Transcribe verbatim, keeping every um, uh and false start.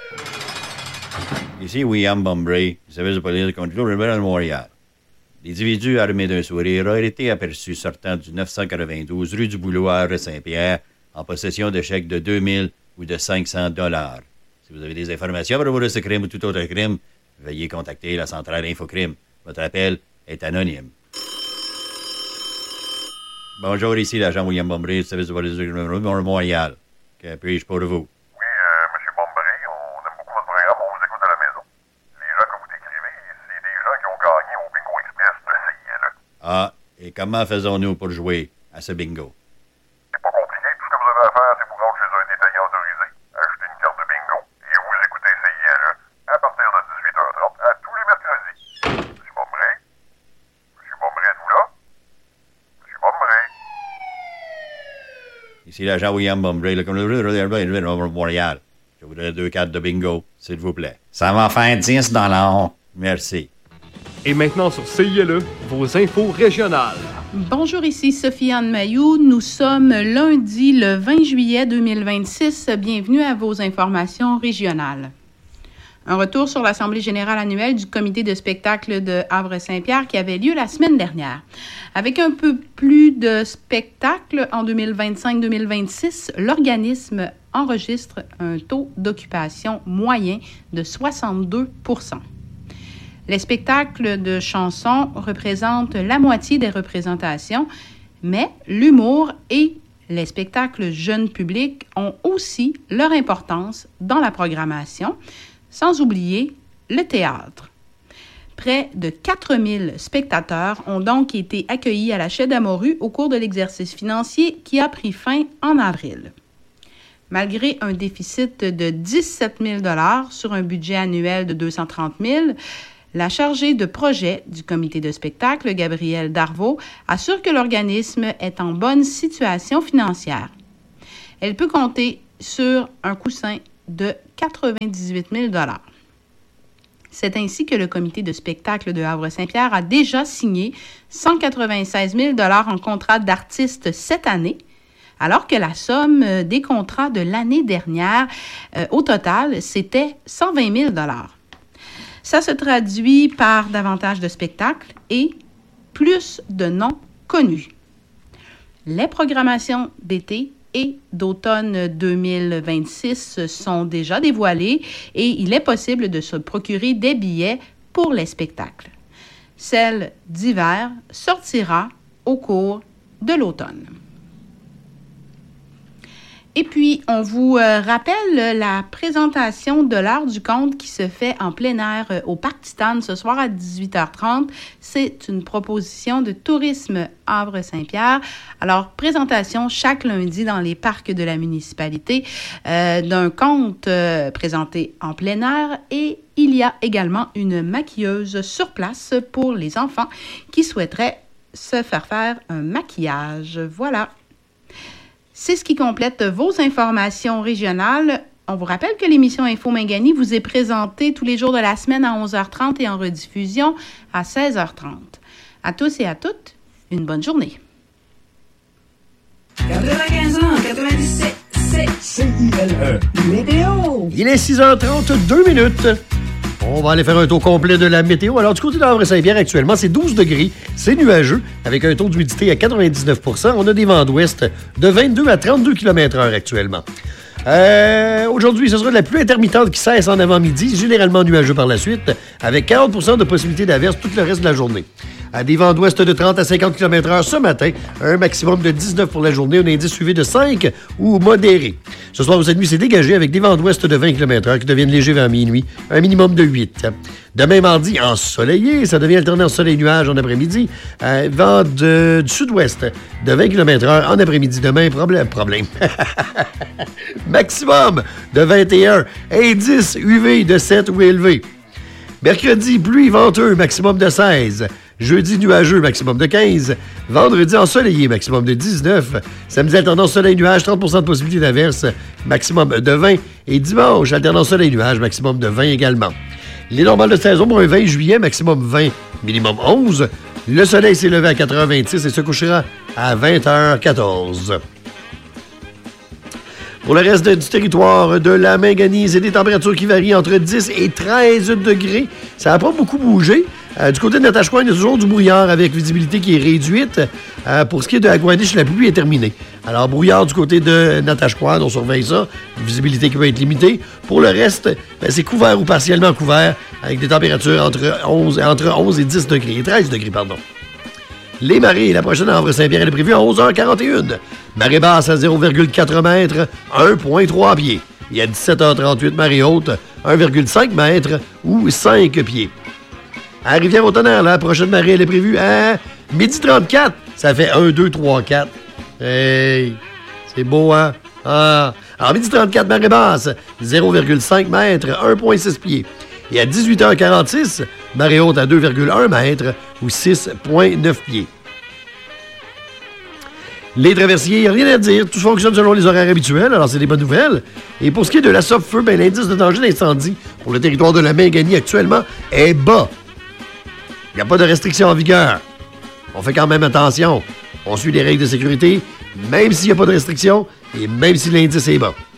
Ici William Bombray, du service de police de conduite de Montréal. L'individu armé d'un sourire a été aperçu sortant du neuf cent quatre-vingt-douze rue du Bouloir à Saint-Pierre en possession de chèques de deux mille ou de cinq cents dollars. Si vous avez des informations à propos de ce crime ou tout autre crime, veuillez contacter la centrale Infocrime. Votre appel est anonyme. Bonjour, ici l'agent William Bombray du service de police de Montréal. Que puis-je pour vous? Ah, et comment faisons-nous pour jouer à ce bingo? C'est pas compliqué. Tout ce que vous avez à faire, c'est vous rendre chez un détaillant autorisé, acheter une carte de bingo et vous écoutez C I L E à partir de dix-huit heures trente à tous les mercredis. Monsieur Bombray? Monsieur Bombray, êtes-vous là? Monsieur Bombray? Ici l'agent William Bombray, le commissaire de Montréal. Je voudrais deux cartes de bingo, s'il vous plaît. Ça va faire dix dollars. Merci. Et maintenant sur C I L E, vos infos régionales. Bonjour, ici Sophie-Anne Mailloux. Nous sommes lundi le vingt juillet deux mille vingt-six. Bienvenue à vos informations régionales. Un retour sur l'Assemblée générale annuelle du comité de spectacle de Havre-Saint-Pierre qui avait lieu la semaine dernière. Avec un peu plus de spectacles en deux mille vingt-cinq deux mille vingt-six, l'organisme enregistre un taux d'occupation moyen de soixante-deux pour cent. Les spectacles de chansons représentent la moitié des représentations, mais l'humour et les spectacles jeunes publics ont aussi leur importance dans la programmation, sans oublier le théâtre. Près de quatre mille spectateurs ont donc été accueillis à la Chaie d'Amorue au cours de l'exercice financier qui a pris fin en avril. Malgré un déficit de dix-sept mille dollars sur un budget annuel de deux cent trente mille dollars, la chargée de projet du comité de spectacle, Gabrielle Darvaux, assure que l'organisme est en bonne situation financière. Elle peut compter sur un coussin de quatre-vingt-dix-huit mille dollars. C'est ainsi que le comité de spectacle de Havre-Saint-Pierre a déjà signé cent quatre-vingt-seize mille dollars en contrats d'artistes cette année, alors que la somme des contrats de l'année dernière, euh, au total, c'était cent vingt mille dollars. Ça se traduit par davantage de spectacles et plus de noms connus. Les programmations d'été et d'automne deux mille vingt-six sont déjà dévoilées et il est possible de se procurer des billets pour les spectacles. Celle d'hiver sortira au cours de l'automne. Et puis, on vous euh, rappelle la présentation de l'heure du conte qui se fait en plein air euh, au Parc Titane ce soir à dix-huit heures trente. C'est une proposition de Tourisme Havre-Saint-Pierre. Alors, présentation chaque lundi dans les parcs de la municipalité euh, d'un conte euh, présenté en plein air et il y a également une maquilleuse sur place pour les enfants qui souhaiteraient se faire faire un maquillage. Voilà. C'est ce qui complète vos informations régionales. On vous rappelle que l'émission Info Mingani vous est présentée tous les jours de la semaine à onze heures trente et en rediffusion à seize heures trente. À tous et à toutes, une bonne journée. quatre-vingt-quinze ans, quatre-vingt-dix-sept, c'est C I L E. Météo. Il est six heures trente, deux minutes. On va aller faire un tour complet de la météo. Alors, du côté d'Havre-Saint-Pierre, actuellement, c'est douze degrés. C'est nuageux, avec un taux d'humidité à quatre-vingt-dix-neuf pour cent. On a des vents d'ouest de vingt-deux à trente-deux kilomètres heure actuellement. Euh, aujourd'hui, ce sera de la pluie intermittente qui cesse en avant-midi, généralement nuageux par la suite, avec quarante pour cent de possibilité d'averse tout le reste de la journée. À des vents d'ouest de trente à cinquante kilomètres heure ce matin, un maximum de dix-neuf pour la journée, un indice U V de cinq ou modéré. Ce soir ou cette nuit, c'est dégagé avec des vents d'ouest de vingt kilomètres heure qui deviennent légers vers minuit, un minimum de huit. Demain mardi, ensoleillé, ça devient alternant soleil-nuage en après-midi, euh, vent de, du sud-ouest de vingt kilomètres heure en après-midi. Demain, problème, problème. Maximum de vingt et un, indice U V de sept ou élevé. Mercredi, pluie venteux, maximum de seize. Jeudi, nuageux, maximum de quinze. Vendredi, ensoleillé, maximum de dix-neuf. Samedi, alternance soleil-nuage, trente pour cent de possibilité d'averse, maximum de vingt. Et dimanche, alternance soleil-nuage, maximum de vingt également. Les normales de saison pour un vingt juillet, maximum vingt, minimum onze. Le soleil s'est levé à quatre heures vingt-six et se couchera à vingt heures quatorze. Pour le reste de- du territoire de la Minganie, c'est des températures qui varient entre dix et treize degrés. Ça n'a pas beaucoup bougé. Euh, du côté de Natashquan, il y a toujours du brouillard avec visibilité qui est réduite. Euh, pour ce qui est de Agwadish, la pluie est terminée. Alors, brouillard du côté de Natashquan, on surveille ça. Visibilité qui peut être limitée. Pour le reste, ben, c'est couvert ou partiellement couvert avec des températures entre onze, entre onze et dix degrés. Et treize degrés, pardon. Les marées, la prochaine à Havre-Saint-Pierre, elle est prévue à onze heures quarante et une. Marée basse à zéro virgule quatre mètres, un virgule trois pieds. Et à dix-sept heures trente-huit, marée haute, un virgule cinq mètres ou cinq pieds. À Rivière-au-Tonnerre, la prochaine marée, elle est prévue à midi trente-quatre. Ça fait un, deux, trois, quatre. Hey, c'est beau, hein? Ah. Alors, midi trente-quatre, marée basse, zéro virgule cinq mètres, un virgule six pieds. Et à dix-huit heures quarante-six, marée haute à deux virgule un mètres ou six virgule neuf pieds. Les traversiers, il n'y a rien à dire. Tout fonctionne selon les horaires habituels, alors c'est des bonnes nouvelles. Et pour ce qui est de la Sopfeu, ben, l'indice de danger d'incendie pour le territoire de la Minganie actuellement est bas. Il n'y a pas de restrictions en vigueur. On fait quand même attention. On suit les règles de sécurité, même s'il n'y a pas de restrictions et même si l'indice est bas.